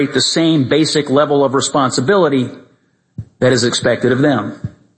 the same basic level of responsibility that is expected of them.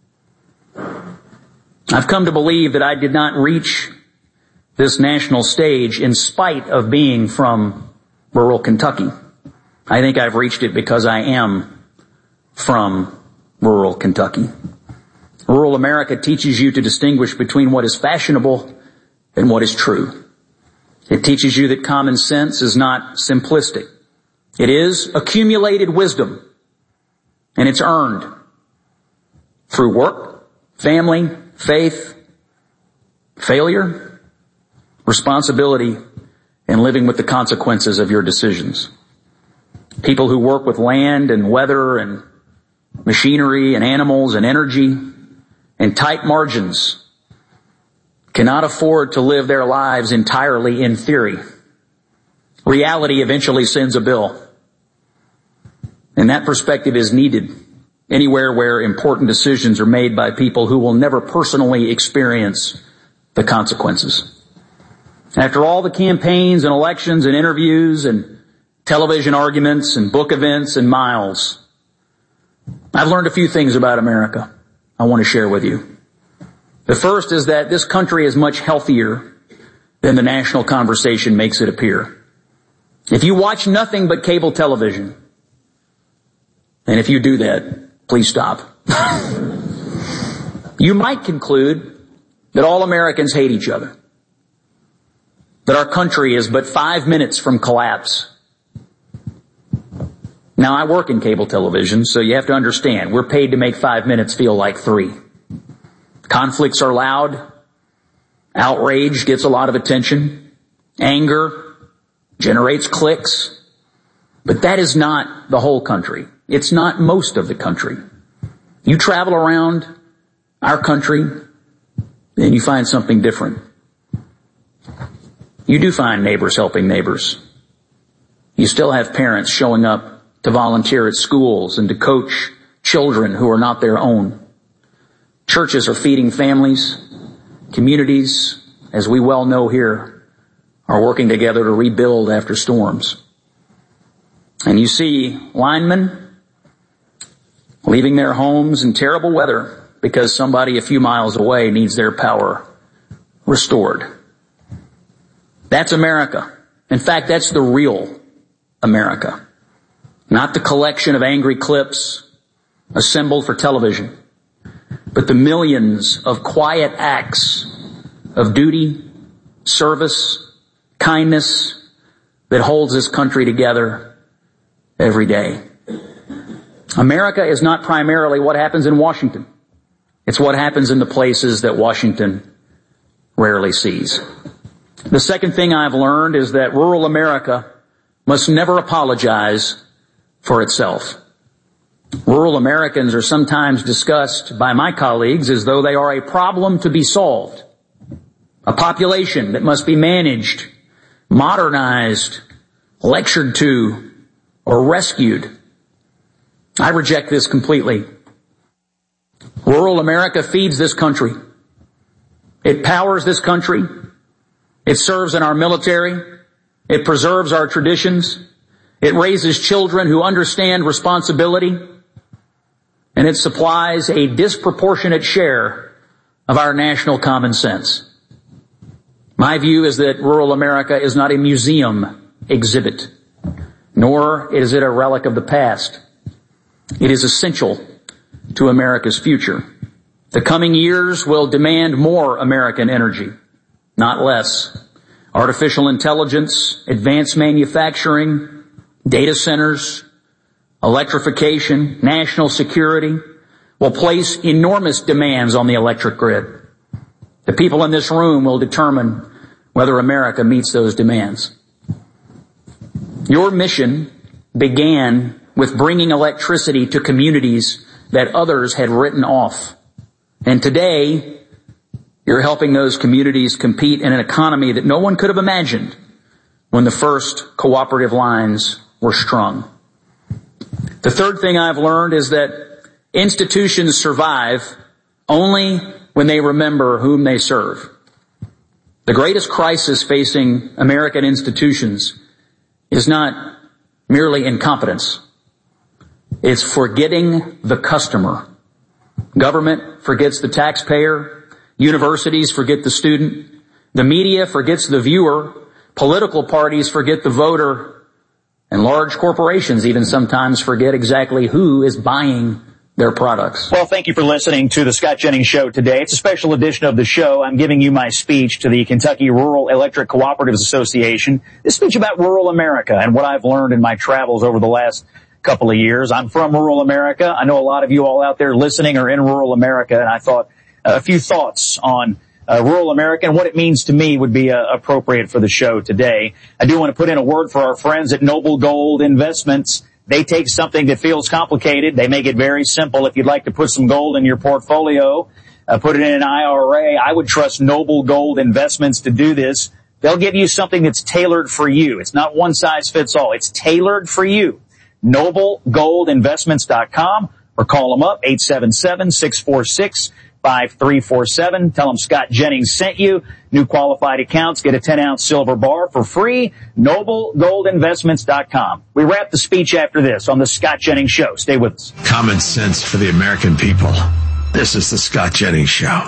I've come to believe that I did not reach this national stage in spite of being from rural Kentucky. I think I've reached it because I am from rural Kentucky. Rural America teaches you to distinguish between what is fashionable and what is true. It teaches you that common sense is not simplistic. It is accumulated wisdom, and it's earned through work, family, faith, failure, responsibility, and living with the consequences of your decisions. People who work with land and weather and machinery and animals and energy and tight margins cannot afford to live their lives entirely in theory. Reality eventually sends a bill. And that perspective is needed anywhere where important decisions are made by people who will never personally experience the consequences. After all the campaigns and elections and interviews and television arguments and book events and miles, I've learned a few things about America I want to share with you. The first is that this country is much healthier than the national conversation makes it appear. If you watch nothing but cable television, and if you do that, please stop. You might conclude that all Americans hate each other, that our country is but 5 minutes from collapse. Now, I work in cable television, so you have to understand, we're paid to make 5 minutes feel like 3. Conflicts are loud. Outrage gets a lot of attention. Anger generates clicks. But that is not the whole country. It's not most of the country. You travel around our country, and you find something different. You do find neighbors helping neighbors. You still have parents showing up to volunteer at schools and to coach children who are not their own. Churches are feeding families. Communities, as we well know here, are working together to rebuild after storms. And you see linemen leaving their homes in terrible weather because somebody a few miles away needs their power restored. That's America. In fact, that's the real America. Not the collection of angry clips assembled for television, but the millions of quiet acts of duty, service, kindness that holds this country together every day. America is not primarily what happens in Washington. It's what happens in the places that Washington rarely sees. The second thing I've learned is that rural America must never apologize for itself. Rural Americans are sometimes discussed by my colleagues as though they are a problem to be solved, a population that must be managed, modernized, lectured to, or rescued. I reject this completely. Rural America feeds this country. It powers this country. It serves in our military. It preserves our traditions. It raises children who understand responsibility. And it supplies a disproportionate share of our national common sense. My view is that rural America is not a museum exhibit, nor is it a relic of the past. It is essential to America's future. The coming years will demand more American energy, not less. Artificial intelligence, advanced manufacturing, data centers, electrification, national security will place enormous demands on the electric grid. The people in this room will determine whether America meets those demands. Your mission began with bringing electricity to communities that others had written off. And today, you're helping those communities compete in an economy that no one could have imagined when the first cooperative lines were strung. The third thing I've learned is that institutions survive only when they remember whom they serve. The greatest crisis facing American institutions is not merely incompetence. It's forgetting the customer. Government forgets the taxpayer. Universities forget the student. The media forgets the viewer. Political parties forget the voter. And large corporations even sometimes forget exactly who is buying their products. Well, thank you for listening to the Scott Jennings Show today. It's a special edition of the show. I'm giving you my speech to the Kentucky Rural Electric Cooperatives Association. This speech about rural America and what I've learned in my travels over the last couple of years. I'm from rural America. I know a lot of you all out there listening are in rural America, and I thought a few thoughts on rural America and what it means to me would be appropriate for the show today. I do want to put in a word for our friends at Noble Gold Investments. They take something that feels complicated. They make it very simple. If you'd like to put some gold in your portfolio, put it in an IRA, I would trust Noble Gold Investments to do this. They'll give you something that's tailored for you. It's not one size fits all. It's tailored for you. NobleGoldInvestments.com or call them up, 877-646-5347. Tell them Scott Jennings sent you. New qualified accounts get a 10-ounce silver bar for free. NobleGoldInvestments.com. We wrap the speech after this on the Scott Jennings Show. Stay with us. Common sense for the American people. This is the Scott Jennings Show.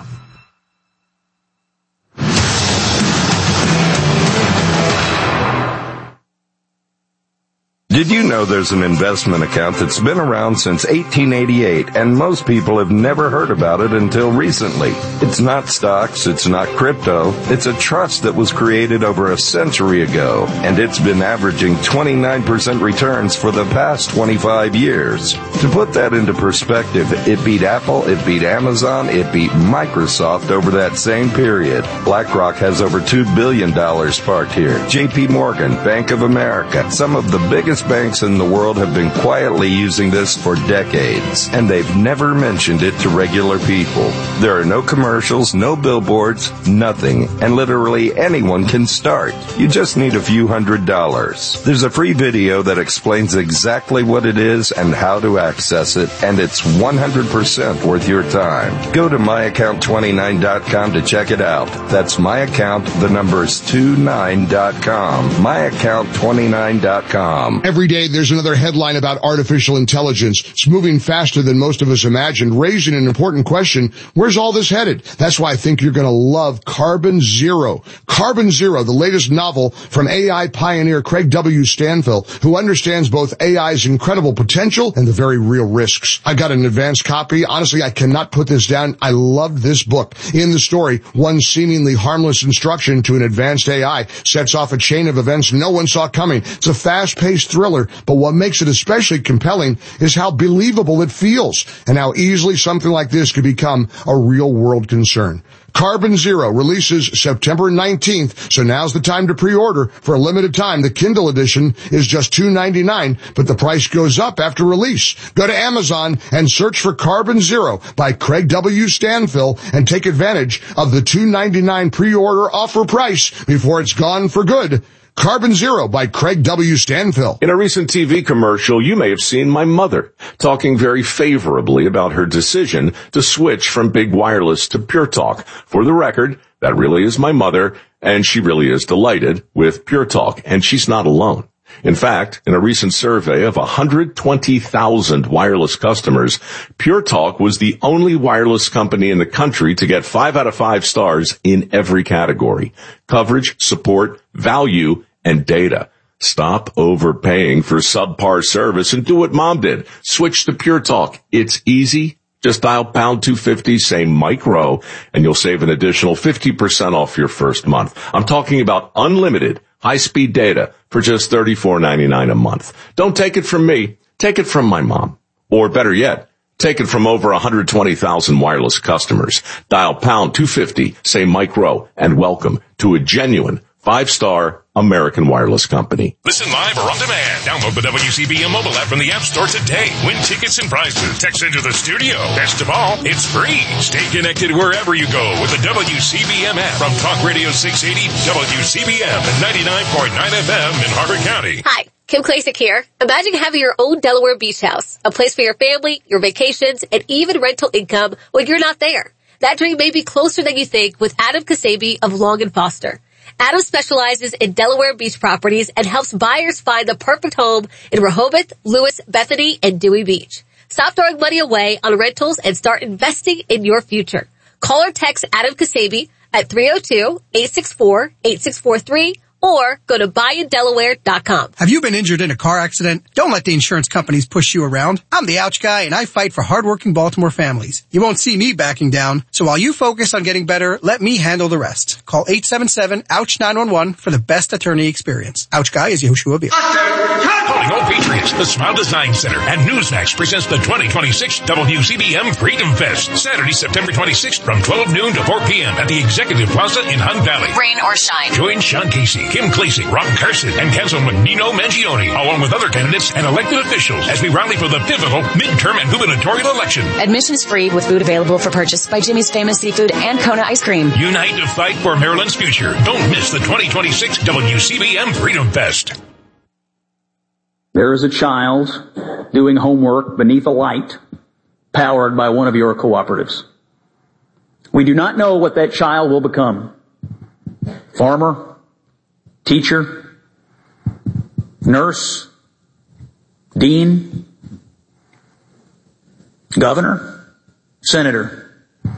Did you know there's an investment account that's been around since 1888, and most people have never heard about it until recently? It's not stocks, it's not crypto, it's a trust that was created over a century ago, and it's been averaging 29% returns for the past 25 years. To put that into perspective, it beat Apple, it beat Amazon, it beat Microsoft over that same period. BlackRock has over $2 billion parked here. JP Morgan, Bank of America, some of the biggest banks in the world have been quietly using this for decades, and they've never mentioned it to regular people. There are no commercials, no billboards, nothing, and literally anyone can start. You just need a few $100s. There's a free video that explains exactly what it is and how to access it, and it's 100% worth your time. Go to myaccount29.com to check it out. That's myaccount, the numbers 29.com. myaccount29.com. Every day there's another headline about artificial intelligence. It's moving faster than most of us imagined, raising an important question. Where's all this headed? That's why I think you're going to love Carbon Zero. Carbon Zero, the latest novel from AI pioneer Craig W. Stanfill, who understands both AI's incredible potential and the very real risks. I got an advanced copy. Honestly, I cannot put this down. I loved this book. In the story, one seemingly harmless instruction to an advanced AI sets off a chain of events no one saw coming. It's a fast-paced thriller, but what makes it especially compelling is how believable it feels and how easily something like this could become a real-world concern. Carbon Zero releases September 19th, so now's the time to pre-order. For a limited time, the Kindle edition is just $2.99, but the price goes up after release. Go to Amazon and search for Carbon Zero by Craig W. Stanfill and take advantage of the $2.99 pre-order offer price before it's gone for good. Carbon Zero by Craig W. Stanfill. In a recent TV commercial, you may have seen my mother talking very favorably about her decision to switch from big wireless to Pure Talk. For the record, that really is my mother, and she really is delighted with Pure Talk, and she's not alone. In fact, in a recent survey of 120,000 wireless customers, Pure Talk was the only wireless company in the country to get 5 out of 5 stars in every category: coverage, support, value, and data. Stop overpaying for subpar service and do what Mom did. Switch to Pure Talk. It's easy. Just dial pound 250, say micro, and you'll save an additional 50% off your first month. I'm talking about unlimited high-speed data for just $34.99 a month. Don't take it from me. Take it from my mom. Or better yet, take it from over 120,000 wireless customers. Dial pound 250, say micro, and welcome to a genuine 5-star American wireless company. Listen live or on demand. Download the WCBM mobile app from the App Store today. Win tickets and prizes. Text into the studio. Best of all, it's free. Stay connected wherever you go with the WCBM app from Talk Radio 680 WCBM and 99.9 FM in Harford County. Hi, Kim Klasick here. Imagine having your own Delaware beach house, a place for your family, your vacations, and even rental income when you're not there. That dream may be closer than you think with Adam Kasabi of Long & Foster. Adam specializes in Delaware Beach properties and helps buyers find the perfect home in Rehoboth, Lewis, Bethany, and Dewey Beach. Stop throwing money away on rentals and start investing in your future. Call or text Adam Kasabi at 302-864-8643 or go to buyindelaware.com. Have you been injured in a car accident? Don't let the insurance companies push you around. I'm the Ouch Guy, and I fight for hardworking Baltimore families. You won't see me backing down, so while you focus on getting better, let me handle the rest. Call 877-OUCH-911 for the best attorney experience. Ouch Guy is Yehoshua Beer. Calling all Patriots, the Smile Design Center and Newsmax presents the 2026 WCBM Freedom Fest, Saturday, September 26th from 12 noon to 4 p.m. at the Executive Plaza in Hunt Valley. Rain or shine. Join Sean Casey, Kim Clasey, Ron Carson, and Councilman Nino Mangione, along with other candidates and elected officials as we rally for the pivotal midterm and gubernatorial election. Admission is free with food available for purchase by Jimmy's Famous Seafood and Kona Ice Cream. Unite to fight for Maryland's future. Don't miss the 2026 WCBM Freedom Fest. There is a child doing homework beneath a light powered by one of your cooperatives. We do not know what that child will become. Farmer, teacher, nurse, dean, governor, senator.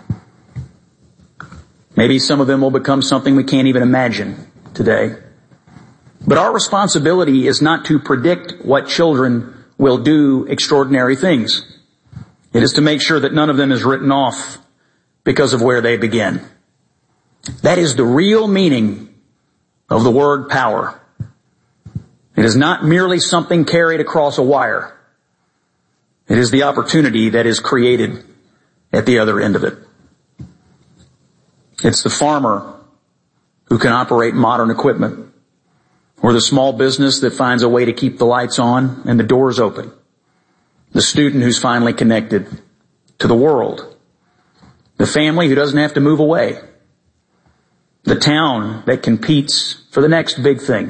Maybe some of them will become something we can't even imagine today. But our responsibility is not to predict what children will do extraordinary things. It is to make sure that none of them is written off because of where they begin. That is the real meaning of the word power. It is not merely something carried across a wire. It is the opportunity that is created at the other end of it. It's the farmer who can operate modern equipment, or the small business that finds a way to keep the lights on and the doors open. The student who's finally connected to the world. The family who doesn't have to move away. The town that competes for the next big thing.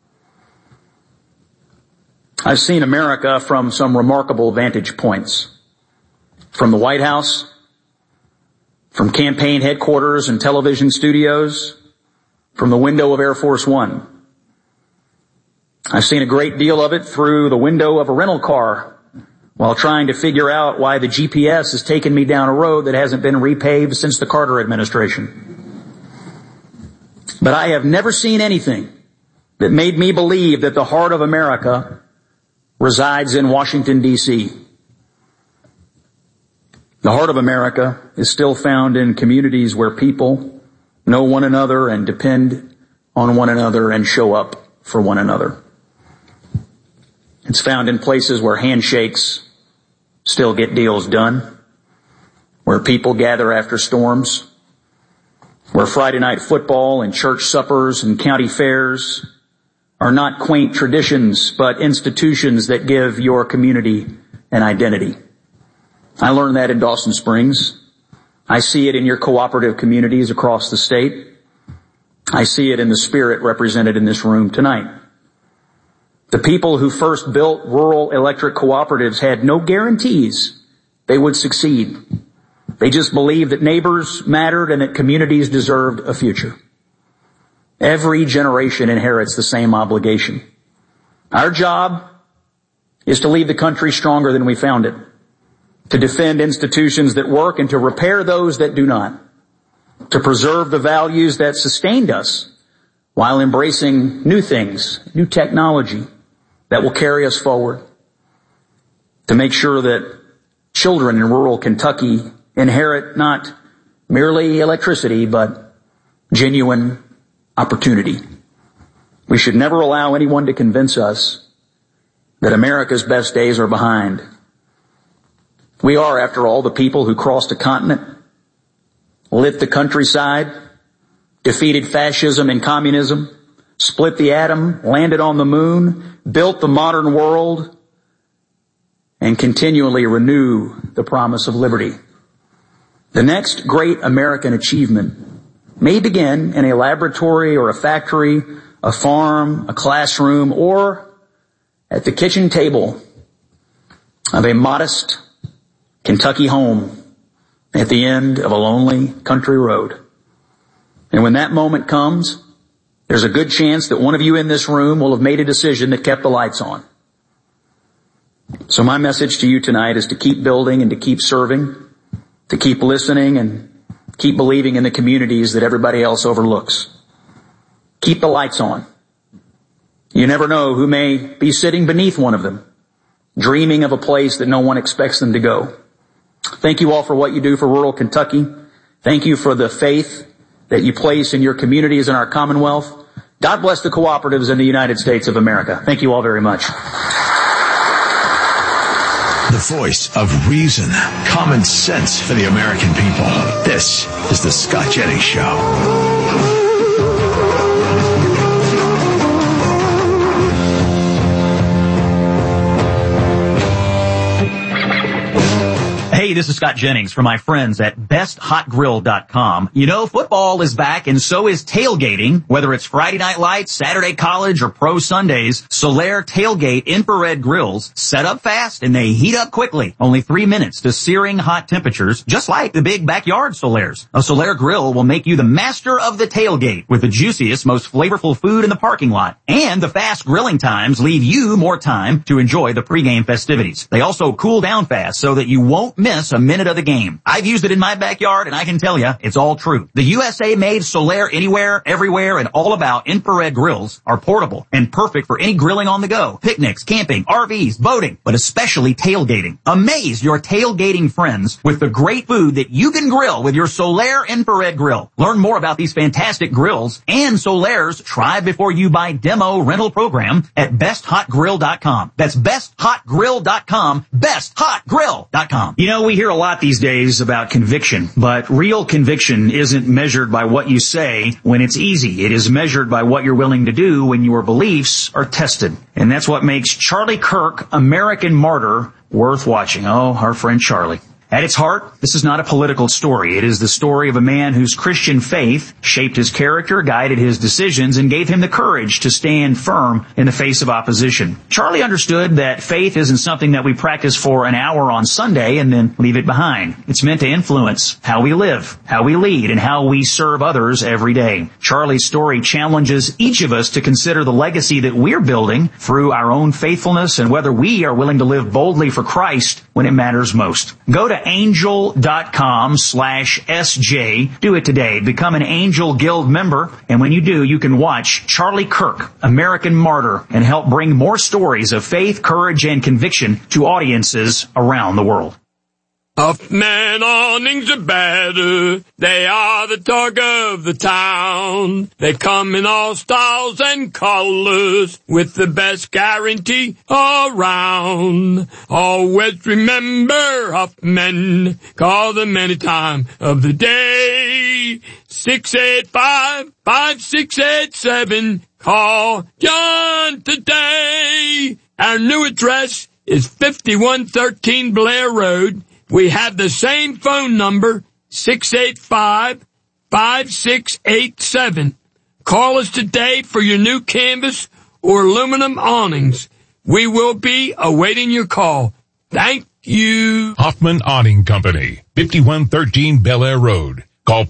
I've seen America from some remarkable vantage points. From the White House, from campaign headquarters and television studios, from the window of Air Force One. I've seen a great deal of it through the window of a rental car while trying to figure out why the GPS has taken me down a road that hasn't been repaved since the Carter administration. But I have never seen anything that made me believe that the heart of America resides in Washington, D.C. The heart of America is still found in communities where people know one another and depend on one another and show up for one another. It's found in places where handshakes still get deals done, where people gather after storms, where Friday night football and church suppers and county fairs are not quaint traditions, but institutions that give your community an identity. I learned that in Dawson Springs. I see it in your cooperative communities across the state. I see it in the spirit represented in this room tonight. The people who first built rural electric cooperatives had no guarantees they would succeed. They just believed that neighbors mattered and that communities deserved a future. Every generation inherits the same obligation. Our job is to leave the country stronger than we found it, to defend institutions that work and to repair those that do not, to preserve the values that sustained us while embracing new things, new technology that will carry us forward, to make sure that children in rural Kentucky inherit not merely electricity, but genuine opportunity. We should never allow anyone to convince us that America's best days are behind. We are, after all, the people who crossed a continent, lit the countryside, defeated fascism and communism, split the atom, landed on the moon, built the modern world, and continually renew the promise of liberty. The next great American achievement may begin in a laboratory or a factory, a farm, a classroom, or at the kitchen table of a modest Kentucky home at the end of a lonely country road. And when that moment comes, there's a good chance that one of you in this room will have made a decision that kept the lights on. So my message to you tonight is to keep building and to keep serving, to keep listening and keep believing in the communities that everybody else overlooks. Keep the lights on. You never know who may be sitting beneath one of them, dreaming of a place that no one expects them to go. Thank you all for what you do for rural Kentucky. Thank you for the faith that you place in your communities and our Commonwealth. God bless the cooperatives in the United States of America. Thank you all very much. The voice of reason, common sense for the American people. This is the Scott Jennings Show. Hey, this is Scott Jennings from my friends at BestHotGrill.com. You know, football is back and so is tailgating. Whether it's Friday Night Lights, Saturday College, or Pro Sundays, Solaire Tailgate infrared grills set up fast and they heat up quickly. Only 3 minutes to searing hot temperatures, just like the big backyard Solaires. A Solaire grill will make you the master of the tailgate with the juiciest, most flavorful food in the parking lot. And the fast grilling times leave you more time to enjoy the pregame festivities. They also cool down fast so that you won't miss a minute of the game. I've used it in my backyard and I can tell you it's all true. The USA-made Solaire Anywhere, Everywhere, and All About infrared grills are portable and perfect for any grilling on the go, picnics, camping, RVs, boating, but especially tailgating. Amaze your tailgating friends with the great food that you can grill with your Solaire infrared grill. Learn more about these fantastic grills and Solaire's try before you buy demo rental program at BestHotGrill.com. That's BestHotGrill.com, BestHotGrill.com. You know, we hear a lot these days about conviction, but real conviction isn't measured by what you say when it's easy. It is measured by what you're willing to do when your beliefs are tested. And that's what makes Charlie Kirk, American Martyr, worth watching. Oh, our friend Charlie. At its heart, this is not a political story. It is the story of a man whose Christian faith shaped his character, guided his decisions, and gave him the courage to stand firm in the face of opposition. Charlie understood that faith isn't something that we practice for an hour on Sunday and then leave it behind. It's meant to influence how we live, how we lead, and how we serve others every day. Charlie's story challenges each of us to consider the legacy that we're building through our own faithfulness and whether we are willing to live boldly for Christ when it matters most. Go to angel.com/SJ. Do it today. Become an Angel Guild member. And when you do, you can watch Charlie Kirk, American Martyr, and help bring more stories of faith, courage, and conviction to audiences around the world. Huffman awnings are better. They are the talk of the town. They come in all styles and colors with the best guarantee around. Always remember Huffman. Call them any time of the day. 685-5687. Call John today. Our new address is 5113 Blair Road. We have the same phone number, 685-5687. Call us today for your new canvas or aluminum awnings. We will be awaiting your call. Thank you. Hoffman Awning Company, 5113 Bel Air Road. Call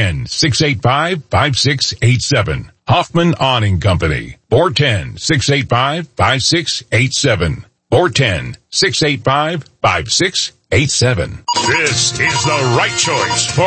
410-685-5687. Hoffman Awning Company, 410-685-5687. 410-685-5687. This is the right choice for